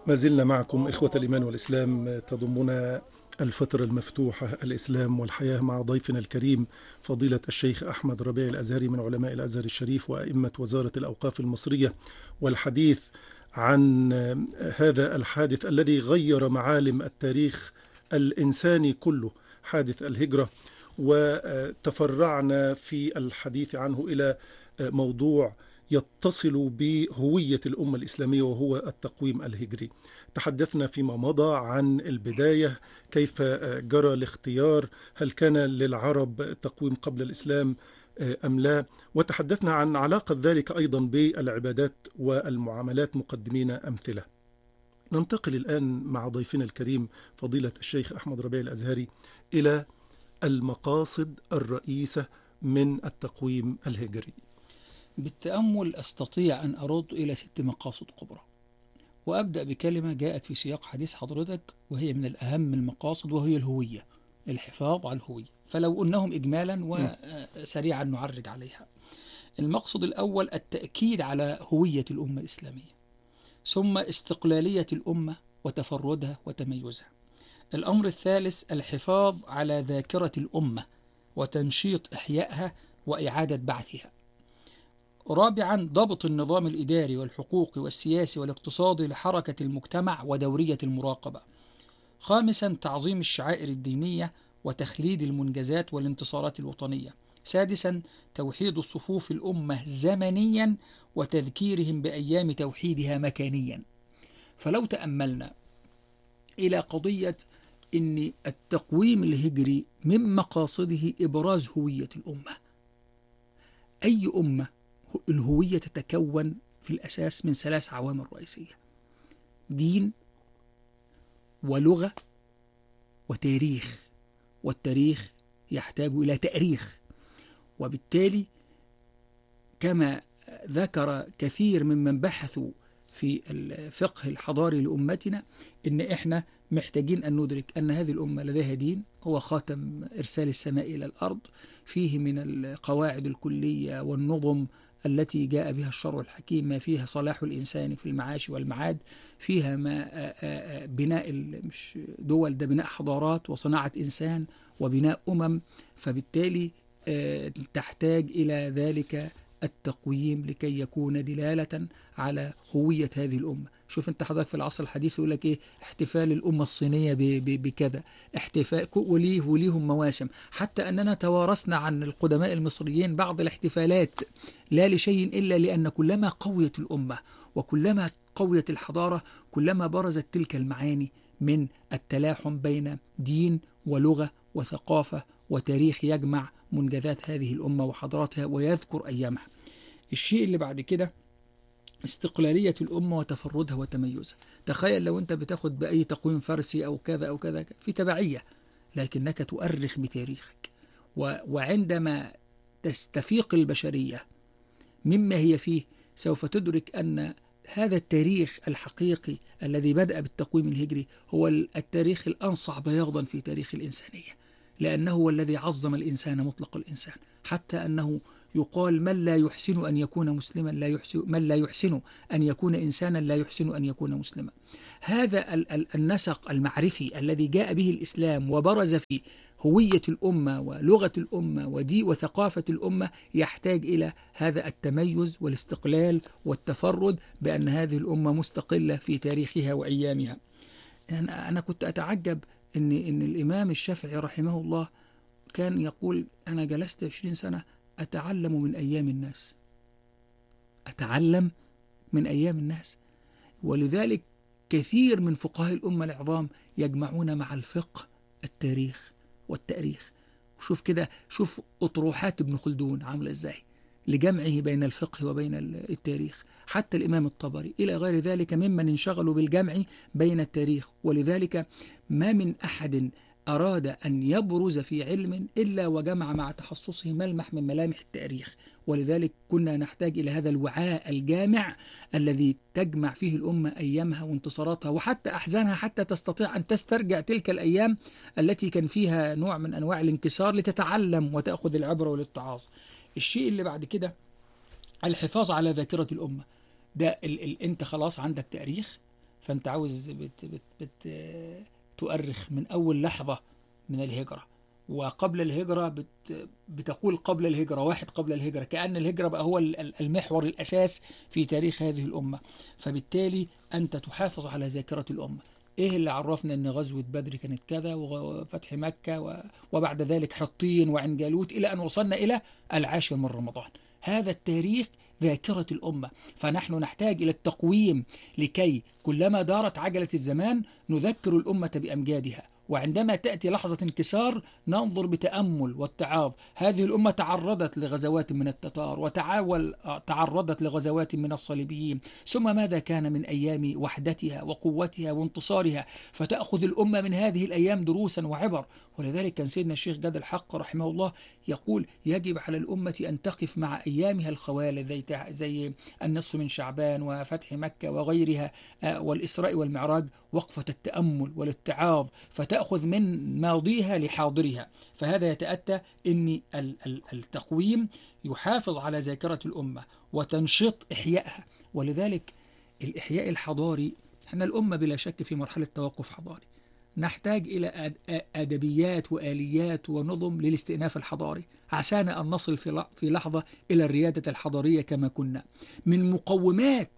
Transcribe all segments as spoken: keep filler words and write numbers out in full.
ما زلنا معكم إخوة الإيمان والإسلام، تضمنا الفترة المفتوحة الإسلام والحياة مع ضيفنا الكريم فضيلة الشيخ أحمد ربيع الأزهري من علماء الأزهر الشريف وأئمة وزارة الأوقاف المصرية، والحديث عن هذا الحادث الذي غير معالم التاريخ الإنساني كله، حادث الهجرة. وتفرعنا في الحديث عنه إلى موضوع يتصل بهوية الأمة الإسلامية وهو التقويم الهجري. تحدثنا فيما مضى عن البداية، كيف جرى الاختيار، هل كان للعرب تقويم قبل الإسلام أم لا، وتحدثنا عن علاقة ذلك أيضا بالعبادات والمعاملات مقدمين أمثلة. ننتقل الآن مع ضيفنا الكريم فضيلة الشيخ أحمد ربيع الأزهري إلى المقاصد الرئيسة من التقويم الهجري. بالتأمل أستطيع أن أرد إلى ست مقاصد كبرى، وأبدأ بكلمة جاءت في سياق حديث حضرتك وهي من الأهم المقاصد، وهي الهوية، الحفاظ على الهوية. فلو قلناهم إجمالا وسريعا نعرج عليها. المقصد الأول التأكيد على هوية الأمة الإسلامية، ثم استقلالية الأمة وتفردها وتميزها. الأمر الثالث الحفاظ على ذاكرة الأمة وتنشيط إحيائها وإعادة بعثها. رابعا ضبط النظام الإداري والحقوقي والسياسي والاقتصادي لحركة المجتمع ودورية المراقبة. خامسا تعظيم الشعائر الدينية وتخليد المنجزات والانتصارات الوطنية. سادسا توحيد صفوف الأمة زمنيا وتذكيرهم بأيام توحيدها مكانيا. فلو تأملنا إلى قضية أن التقويم الهجري من مقاصده إبراز هوية الأمة. أي أمة الهوية تتكون في الأساس من ثلاث عوامل رئيسية: دين ولغة وتاريخ، والتاريخ يحتاج إلى تأريخ. وبالتالي كما ذكر كثير ممن بحثوا في الفقه الحضاري لأمتنا إن إحنا محتاجين أن ندرك أن هذه الأمة لديها دين هو خاتم إرسال السماء إلى الأرض، فيه من القواعد الكلية والنظم التي جاء بها الشرع الحكيم ما فيها صلاح الإنسان في المعاش والمعاد، فيها ما بناء مش دول، ده بناء حضارات وصناعة إنسان وبناء أمم. فبالتالي تحتاج إلى ذلك التقويم لكي يكون دلالة على هوية هذه الأمة. شوف انت حضرتك في العصر الحديث يقول لك ايه، احتفال الأمة الصينية بكذا، احتفال وليه وليهم مواسم، حتى أننا توارثنا عن القدماء المصريين بعض الاحتفالات لا لشيء إلا لأن كلما قويت الأمة وكلما قويت الحضارة كلما برزت تلك المعاني من التلاحم بين دين ولغة وثقافة وتاريخ يجمع منجزات هذه الأمة وحضاراتها ويذكر أيامها. الشيء اللي بعد كده استقلالية الأمة وتفردها وتميزها. تخيل لو أنت بتاخد بأي تقويم فارسي أو كذا أو كذا في تبعية، لكنك تؤرخ بتاريخك، وعندما تستفيق البشرية مما هي فيه سوف تدرك أن هذا التاريخ الحقيقي الذي بدأ بالتقويم الهجري هو التاريخ الأنصع بياضا في تاريخ الإنسانية، لأنه هو الذي عظم الإنسان مطلق الإنسان، حتى أنه يقال من لا يحسن أن يكون مسلما لا يحسن، من لا يحسن أن يكون إنسانا لا يحسن أن يكون مسلما. هذا النسق المعرفي الذي جاء به الإسلام وبرز في هوية الأمة ولغة الأمة ودي وثقافة الأمة يحتاج إلى هذا التميز والاستقلال والتفرد بأن هذه الأمة مستقلة في تاريخها وأيامها. يعني أنا كنت أتعجب إن إن الإمام الشافعي رحمه الله كان يقول أنا جلست عشرين سنة أتعلم من أيام الناس، أتعلم من أيام الناس. ولذلك كثير من فقهاء الأمة العظام يجمعون مع الفقه التاريخ والتأريخ. وشوف كده، شوف أطروحات ابن خلدون عاملة إزاي لجمعه بين الفقه وبين التاريخ، حتى الإمام الطبري إلى غير ذلك ممن انشغلوا بالجمع بين التاريخ. ولذلك ما من أحد أراد أن يبرز في علم إلا وجمع مع تخصصه ملمح من ملامح التاريخ. ولذلك كنا نحتاج إلى هذا الوعاء الجامع الذي تجمع فيه الأمة أيامها وانتصاراتها وحتى أحزانها، حتى تستطيع أن تسترجع تلك الأيام التي كان فيها نوع من أنواع الانكسار لتتعلم وتأخذ العبرة والاتعاظ. الشيء اللي بعد كده الحفاظ على ذاكرة الأمة. ده ال ال أنت خلاص عندك تاريخ، فأنت عاوز بت بت بت تؤرخ من أول لحظة من الهجرة، وقبل الهجرة بت بتقول قبل الهجرة، واحد قبل الهجرة، كأن الهجرة بقى هو المحور الأساس في تاريخ هذه الأمة. فبالتالي أنت تحافظ على ذاكرة الأمة. إيه اللي عرفنا أن غزوة بدر كانت كذا، وفتح مكة، وبعد ذلك حطين وعين جالوت، إلى أن وصلنا إلى العاشر من رمضان. هذا التاريخ ذاكرة الأمة، فنحن نحتاج إلى التقويم لكي كلما دارت عجلة الزمان نذكر الأمة بأمجادها، وعندما تأتي لحظة انكسار ننظر بتأمل واتعاظ. هذه الأمة تعرضت لغزوات من التتار، وتعاول تعرضت لغزوات من الصليبيين، ثم ماذا كان من أيام وحدتها وقوتها وانتصارها، فتأخذ الأمة من هذه الأيام دروسا وعبر. ولذلك كان سيدنا الشيخ جاد الحق رحمه الله يقول: يجب على الأمة أن تقف مع أيامها الخوالد زي, زي النصف من شعبان وفتح مكة وغيرها والإسراء والمعراج وقفة التأمل والاتعاظ، فتأخذ من ماضيها لحاضرها. فهذا يتأتى أن التقويم يحافظ على ذاكرة الأمة وتنشط إحيائها. ولذلك الإحياء الحضاري، احنا الأمة بلا شك في مرحلة توقف حضاري، نحتاج إلى أدبيات وآليات ونظم للاستئناف الحضاري عسانا أن نصل في لحظة إلى الريادة الحضارية كما كنا. من مقومات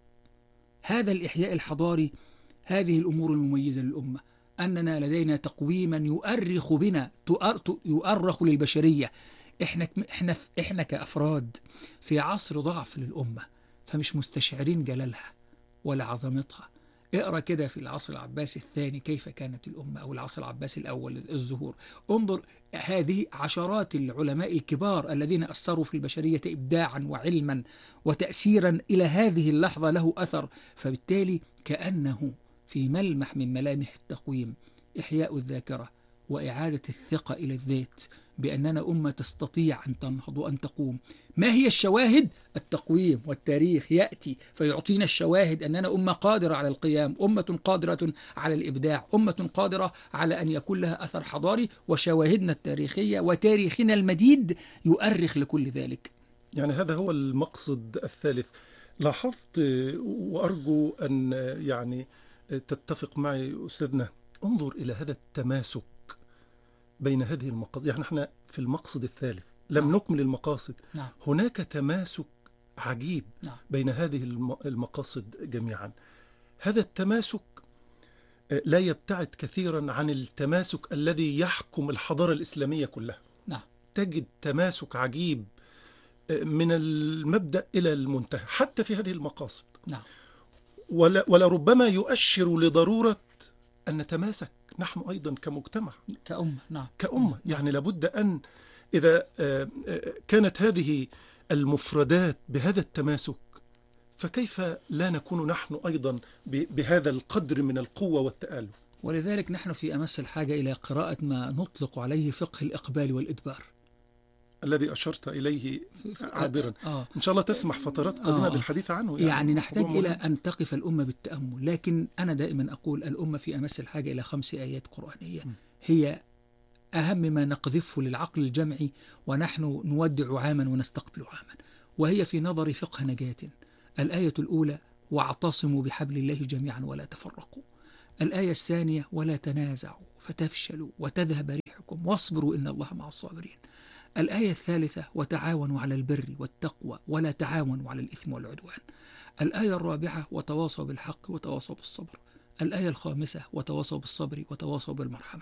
هذا الإحياء الحضاري هذه الأمور المميزة للأمة، أننا لدينا تقويما يؤرخ بنا، يؤرخ للبشرية. إحنا, إحنا, إحنا كأفراد في عصر ضعف للأمة، فمش مستشعرين جلالها ولا عظمتها. اقرأ كده في العصر العباسي الثاني كيف كانت الأمة، أو العصر العباسي الأول الظهور. انظر هذه عشرات العلماء الكبار الذين أثروا في البشرية إبداعا وعلما وتأثيرا إلى هذه اللحظة له أثر. فبالتالي كأنه في ملمح من ملامح التقويم إحياء الذاكرة وإعادة الثقة إلى الذات بأننا أمة تستطيع أن تنهض وأن تقوم. ما هي الشواهد؟ التقويم والتاريخ يأتي فيعطينا الشواهد أننا أمة قادرة على القيام، أمة قادرة على الإبداع، أمة قادرة على أن يكون لها أثر حضاري. وشواهدنا التاريخية وتاريخنا المديد يؤرخ لكل ذلك. يعني هذا هو المقصد الثالث. لاحظت وأرجو أن يعني تتفق معي أستاذنا، انظر إلى هذا التماسك بين هذه المقاصد. يعني احنا في المقصد الثالث لم نعم. نكمل المقاصد. نعم. هناك تماسك عجيب نعم. بين هذه المقاصد جميعا. هذا التماسك لا يبتعد كثيرا عن التماسك الذي يحكم الحضارة الإسلامية كلها. نعم. تجد تماسك عجيب من المبدأ إلى المنتهى حتى في هذه المقاصد. نعم. ولا ولربما يؤشر لضرورة أن نتماسك نحن أيضا كمجتمع كأمة. نعم. كأمة. يعني لابد أن إذا كانت هذه المفردات بهذا التماسك، فكيف لا نكون نحن أيضا بهذا القدر من القوة والتآلف؟ ولذلك نحن في أمس الحاجة إلى قراءة ما نطلق عليه فقه الإقبال والإدبار الذي أشرت إليه عابرا. آه. إن شاء الله تسمح فترات قادمة آه. بالحديث عنه. يعني, يعني نحتاج إلى أن تقف الأمة بالتأمل. لكن أنا دائما أقول الأمة في أمس الحاجة إلى خمس آيات قرآنية م. هي أهم ما نقذفه للعقل الجمعي ونحن نودع عاما ونستقبل عاما، وهي في نظر فقه نجاة. الآية الأولى: واعتصموا بحبل الله جميعا ولا تفرقوا. الآية الثانية: ولا تنازعوا فتفشلوا وتذهب ريحكم واصبروا إن الله مع الصابرين. الآية الثالثة: وتعاونوا على البر والتقوى ولا تعاونوا على الإثم والعدوان. الآية الرابعة: وتواصوا بالحق وتواصوا بالصبر. الآية الخامسة: وتواصوا بالصبر وتواصوا بالمرحمة.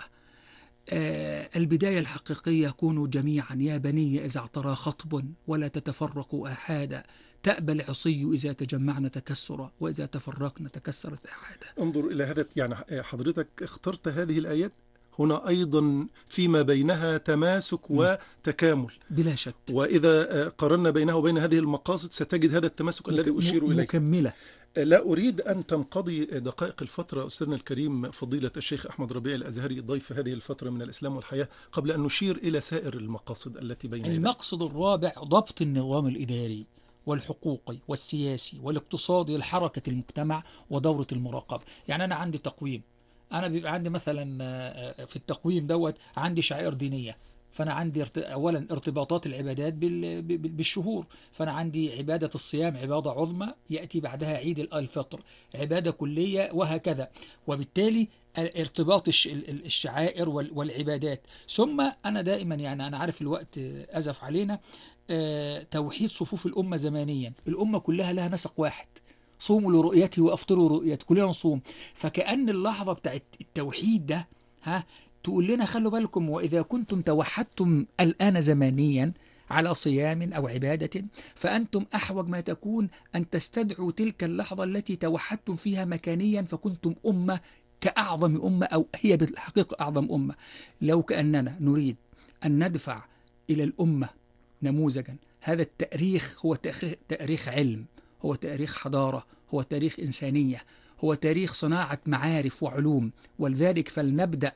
آه البداية الحقيقية: كونوا جميعا يا بني إذا اعترى خطب ولا تتفرقوا آحادا، تأبى العصي إذا تجمعنا تكسرا وإذا تفرقنا تكسرت آحادا. انظر إلى هذا. يعني حضرتك اخترت هذه الآيات هنا أيضا فيما بينها تماسك م. وتكامل بلا شك. وإذا قارنا بينها وبين هذه المقاصد ستجد هذا التماسك الذي أشير إليه مكملة. لا أريد أن تنقضي دقائق الفترة أستاذنا الكريم فضيلة الشيخ أحمد ربيع الأزهري ضيف هذه الفترة من الإسلام والحياة قبل أن نشير إلى سائر المقاصد التي بينها. المقصد الرابع: ضبط النظام الإداري والحقوقي والسياسي والاقتصادي لحركة المجتمع ودورة المراقبة. يعني أنا عندي تقويم، أنا بيبقى عندي مثلا في التقويم دوت عندي شعائر دينية، فأنا عندي ارت... أولا ارتباطات العبادات بال... بال- بالشهور. فأنا عندي عبادة الصيام عبادة عظمى، يأتي بعدها عيد الفطر عبادة كلية، وهكذا. وبالتالي ارتباط الش... ال- الشعائر وال... والعبادات. ثم أنا دائما يعني أنا عارف الوقت أزف علينا، آه، توحيد صفوف الأمة زمانيا. الأمة كلها لها نسق واحد، صوموا لرؤيته وافطروا رؤيته، كلنا نصوم. فكأن اللحظة بتاعت التوحيد ده، ها، تقول لنا خلوا بالكم، وإذا كنتم توحدتم الآن زمانيا على صيام أو عبادة، فأنتم أحوج ما تكون أن تستدعوا تلك اللحظة التي توحدتم فيها مكانيا، فكنتم أمة كأعظم أمة، أو هي بالحقيقة أعظم أمة. لو كأننا نريد أن ندفع إلى الأمة نموذجا، هذا التاريخ هو تاريخ علم، هو تاريخ حضارة، هو تاريخ إنسانية، هو تاريخ صناعة معارف وعلوم. ولذلك فلنبدأ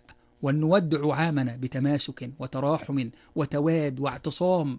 ونودع عامنا بتماسك وتراحم وتواد واعتصام،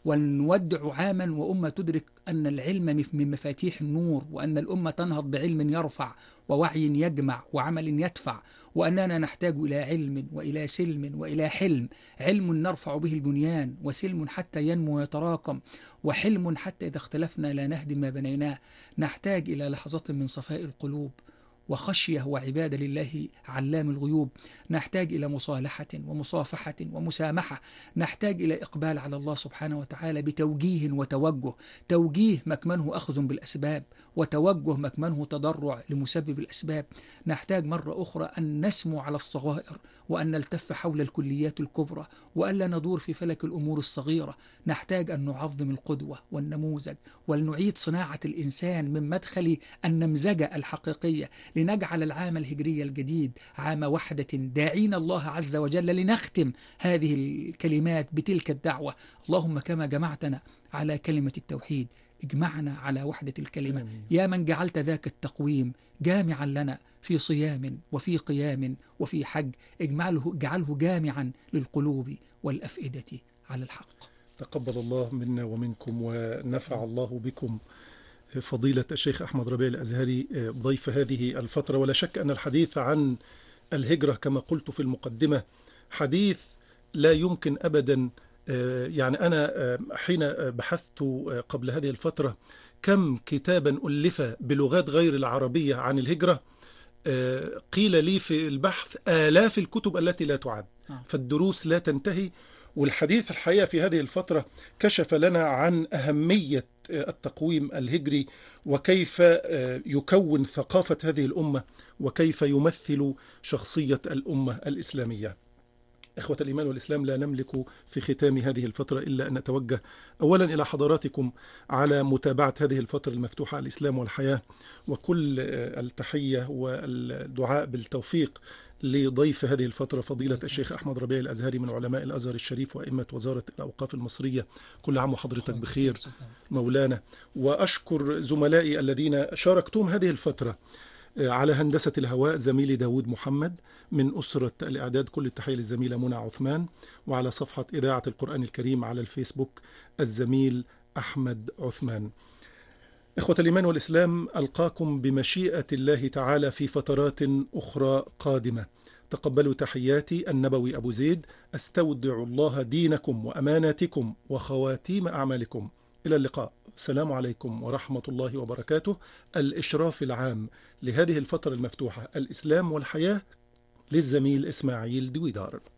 ونودع عاما وأمة تدرك أن العلم من مفاتيح النور، وأن الأمة تنهض بعلم يرفع ووعي يجمع وعمل يدفع، وأننا نحتاج إلى علم وإلى سلم وإلى حلم. علم نرفع به البنيان، وسلم حتى ينمو ويتراكم، وحلم حتى إذا اختلفنا لا نهدم ما بنيناه. نحتاج إلى لحظة من صفاء القلوب وخشية وعبادة لله علام الغيوب. نحتاج إلى مصالحة ومصافحة ومسامحة. نحتاج إلى إقبال على الله سبحانه وتعالى بتوجيه وتوجه، توجيه مكمنه أخذ بالأسباب، وتوجه مكمنه تضرع لمسبب الأسباب. نحتاج مرة أخرى أن نسمو على الصغائر، وأن نلتف حول الكليات الكبرى، وألا ندور في فلك الأمور الصغيرة. نحتاج أن نعظم القدوة والنموذج، ولنعيد صناعة الإنسان من مدخل النمذجة الحقيقية، لنجعل العام الهجري الجديد عام وحدة داعين الله عز وجل. لنختم هذه الكلمات بتلك الدعوة: اللهم كما جمعتنا على كلمة التوحيد اجمعنا على وحدة الكلمة. يا من جعلت ذاك التقويم جامعا لنا في صيام وفي قيام وفي حج، اجعله اجعله جامعا للقلوب والأفئدة على الحق. تقبل الله منا ومنكم، ونفع الله بكم فضيلة الشيخ أحمد ربيع الأزهري ضيف هذه الفترة. ولا شك أن الحديث عن الهجرة كما قلت في المقدمة حديث لا يمكن أبدا. يعني أنا حين بحثت قبل هذه الفترة كم كتابا ألف بلغات غير العربية عن الهجرة، قيل لي في البحث آلاف الكتب التي لا تعد، فالدروس لا تنتهي. والحديث الحقيقة في هذه الفترة كشف لنا عن أهمية التقويم الهجري، وكيف يكون ثقافة هذه الأمة، وكيف يمثل شخصية الأمة الإسلامية. إخوة الإيمان والإسلام، لا نملك في ختام هذه الفترة إلا أن نتوجه أولا إلى حضراتكم على متابعة هذه الفترة المفتوحة على الإسلام والحياة، وكل التحية والدعاء بالتوفيق لضيف هذه الفترة فضيلة الشيخ أحمد ربيع الأزهري من علماء الأزهر الشريف وأئمة وزارة الأوقاف المصرية. كل عام وحضرتك بخير مولانا. وأشكر زملائي الذين شاركتهم هذه الفترة على هندسة الهواء، زميلي داود محمد، من أسرة الإعداد كل التحية للزميلة منى عثمان، وعلى صفحة إذاعة القرآن الكريم على الفيسبوك الزميل أحمد عثمان. إخوة الإيمان والإسلام، ألقاكم بمشيئة الله تعالى في فترات أخرى قادمة. تقبلوا تحياتي النبوي أبو زيد، أستودع الله دينكم وأماناتكم وخواتيم أعمالكم. إلى اللقاء. السلام عليكم ورحمة الله وبركاته. الإشراف العام لهذه الفترة المفتوحة الإسلام والحياة للزميل إسماعيل دويدار.